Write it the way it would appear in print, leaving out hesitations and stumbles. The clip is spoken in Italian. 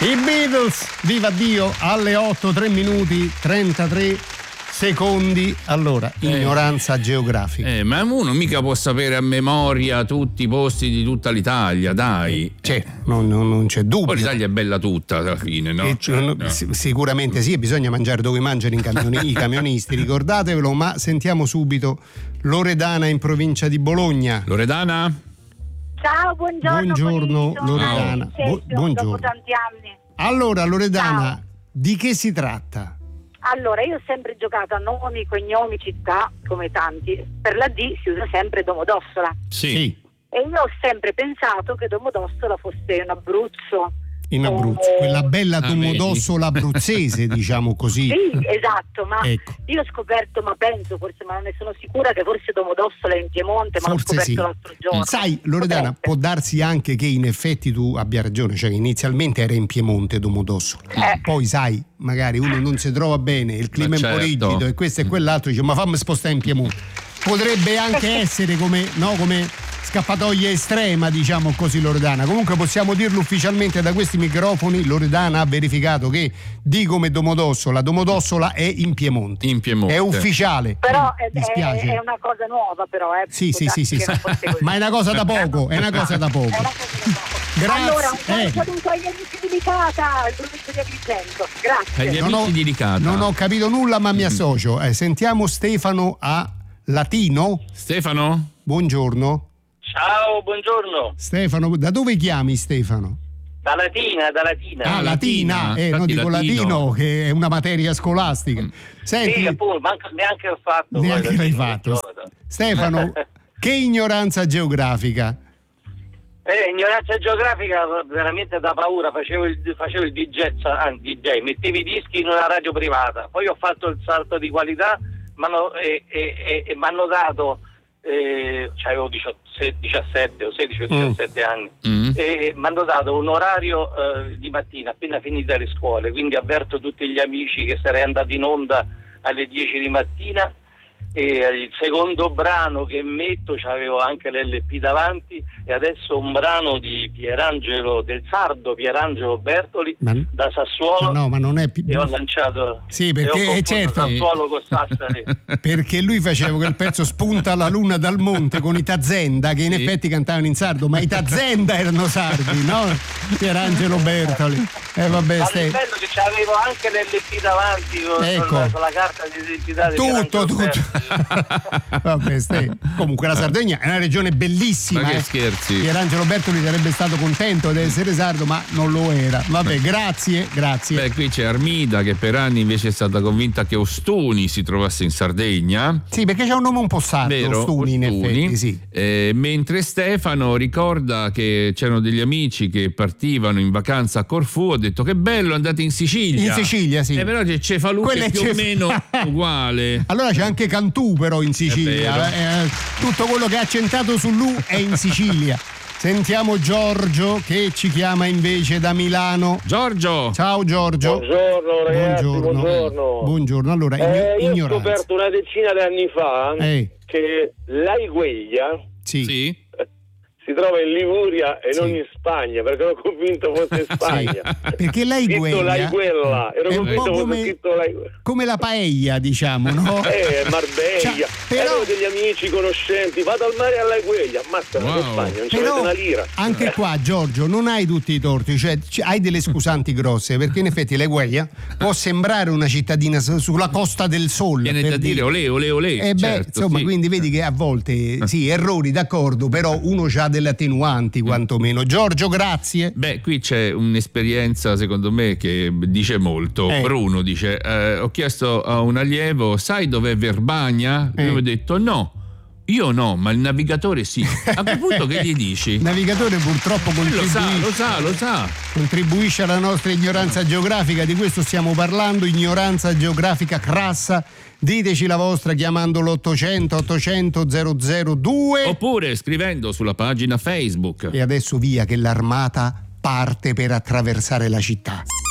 I Beatles, viva Dio, alle 8, 3 minuti, 33 secondi. Allora, ignoranza geografica. Ma uno mica può sapere a memoria tutti i posti di tutta l'Italia, dai. Non c'è dubbio. Poi l'Italia è bella tutta alla fine, no? Sicuramente sì, bisogna mangiare dove mangiano i camionisti, ricordatevelo, ma sentiamo subito Loredana in provincia di Bologna. Loredana? Ciao, buongiorno Loredana. Buongiorno. Dopo tanti anni. Allora, Loredana, Ciao. di che si tratta? Allora, io ho sempre giocato a nomi, cognomi, città, come tanti. Per la D si usa sempre Domodossola. Sì. E io ho sempre pensato che Domodossola fosse in Abruzzo. In Abruzzo, quella bella Domodossola abruzzese, diciamo così. Sì, esatto, ma ecco. Io ho scoperto, ma non ne sono sicura, che forse Domodossola è in Piemonte, ma l'ho scoperto l'altro giorno. Sai, Loredana, può darsi anche che in effetti tu abbia ragione, cioè inizialmente era in Piemonte Domodossola. Poi sai, magari uno non si trova bene, il clima è un po' rigido e questo e quell'altro, dice ma fammi spostare in Piemonte. Potrebbe anche essere come scappatoia estrema, diciamo così, Loredana. Comunque possiamo dirlo ufficialmente da questi microfoni, Loredana ha verificato che D come Domodossola è in Piemonte. In Piemonte. È ufficiale. Però Mi spiace. è una cosa nuova, però. Sì. Ma è una cosa da poco, Grazie. Allora, un saluto agli amici di Licata, il provincia di Agrigento. Grazie. Agli amici di Licata. Non ho capito nulla, ma mi associo. Sentiamo Stefano a Latino. Stefano? Buongiorno. Ciao, buongiorno. Stefano, da dove chiami, Stefano? Da Latina. Ah, Latina. No, dico latino, che è una materia scolastica. Senti, sì, appunto, neanche ho fatto. Neanche l'hai fatto. Stefano, che ignoranza geografica? Ignoranza geografica veramente da paura. Facevo il DJ, mettevo i dischi in una radio privata. Poi ho fatto il salto di qualità, e mi hanno dato... avevo 17 o 16 o 17 anni e mi hanno dato un orario di mattina appena finita le scuole, quindi avverto tutti gli amici che sarei andato in onda alle 10 di mattina e il secondo brano che metto c'avevo anche l'LP davanti e adesso un brano di del sardo Pierangelo Bertoli da Sassuolo. No, ma non è e ho lanciato perché certo Sassuolo con Sassari perché lui faceva quel pezzo Spunta la luna dal monte con i Tazenda che in effetti cantavano in sardo, ma i Tazenda erano sardi, no? Pierangelo Bertoli. Vabbè, al livello che c'avevo anche l'LP davanti con la carta di identità di tutto. Vabbè, comunque la Sardegna è una regione bellissima. Ma che scherzi. Pierangelo Bertoli sarebbe stato contento di essere sardo, ma non lo era. Vabbè, grazie. Beh, qui c'è Armida che per anni invece è stata convinta che Ostuni si trovasse in Sardegna. Sì, perché c'è un nome un po' sardo. Vero, Ostuni in effetti, sì. Mentre Stefano ricorda che c'erano degli amici che partivano in vacanza a Corfù. Ha detto che bello, andate in Sicilia. In Sicilia, sì. Però c'è Cefalù che è più o meno uguale. Allora c'è anche Cantù però in Sicilia. Tutto quello che ha accentato sull'U è in Sicilia. Sentiamo Giorgio che ci chiama invece da Milano. Giorgio. Ciao Giorgio. Buongiorno ragazzi, buongiorno. Allora, io ho scoperto una decina di anni fa che l'Aigueglia sì. si trova in Liguria e non in Spagna, perché ero convinto fosse in Spagna. Perché l'Aigueglia ero convinto fosse scritto come la paella, diciamo, no? Marbella. Però avevo degli amici conoscenti, vado al mare all'Aigueglia, ammazza, in Spagna non c'è una lira. Anche qua, Giorgio, non hai tutti i torti, cioè hai delle scusanti grosse, perché in effetti l'Aigueglia può sembrare una cittadina sulla Costa del Sol. Viene da dire olè. Certo, insomma, quindi vedi che a volte errori, d'accordo, però uno c'ha delle attenuanti quantomeno. Giorgio, grazie. Beh, qui c'è un'esperienza secondo me che dice molto. Bruno dice ho chiesto a un allievo sai dov'è Verbania? E mi ha detto no. Io no, ma il navigatore sì. A quel punto che gli dici? Il navigatore purtroppo lo sa. Contribuisce alla nostra ignoranza geografica, di questo stiamo parlando, ignoranza geografica crassa. Diteci la vostra chiamando l'800 800 002 oppure scrivendo sulla pagina Facebook. E adesso via che l'armata parte per attraversare la città.